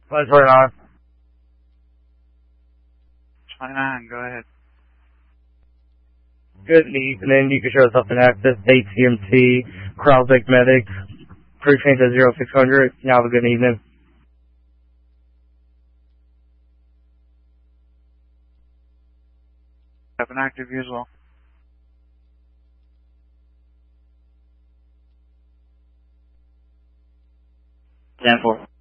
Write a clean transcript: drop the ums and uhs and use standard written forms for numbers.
Let's turn on. 29, go ahead. Good evening. You can show us up in access, ATMT, Krausick Medics, crew change at 0600. You have a good evening. Have an active you as well. 10-4.